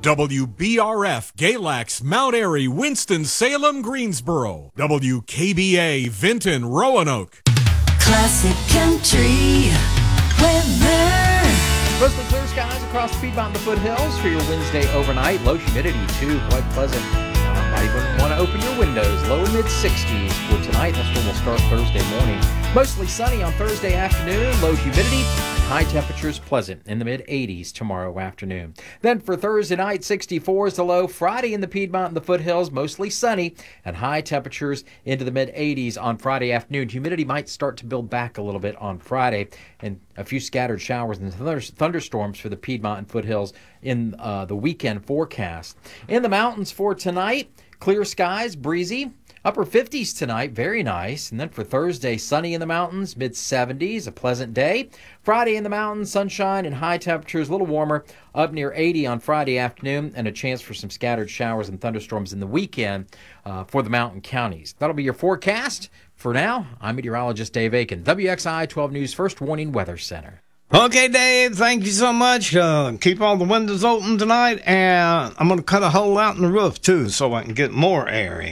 WBRF, Galax, Mount Airy, Winston-Salem, Greensboro. WKBA, Vinton, Roanoke. Classic Country weather. Mostly clear skies across the Piedmont and the foothills for your Wednesday overnight. Low humidity, too, quite pleasant. Might even want to open your windows. Low mid-60s for tonight. That's where we'll start Thursday morning. Mostly sunny on Thursday afternoon. Low humidity. High temperatures pleasant in the mid-80s tomorrow afternoon. Then for Thursday night, 64 is the low. Friday in the Piedmont and the foothills, mostly sunny and high temperatures into the mid-80s on Friday afternoon. Humidity might start to build back a little bit on Friday, and a few scattered showers and thunderstorms for the Piedmont and foothills in the weekend forecast. In the mountains for tonight, clear skies, breezy. Upper 50s tonight, very nice. And then for Thursday, sunny in the mountains, mid-70s, a pleasant day. Friday in the mountains, sunshine and high temperatures, a little warmer, up near 80 on Friday afternoon, and a chance for some scattered showers and thunderstorms in the weekend for the mountain counties. That'll be your forecast. For now, I'm meteorologist Dave Aiken, WXI 12 News First Warning Weather Center. Okay, Dave, thank you so much. Keep all the windows open tonight, and I'm going to cut a hole out in the roof, too, so I can get more air in.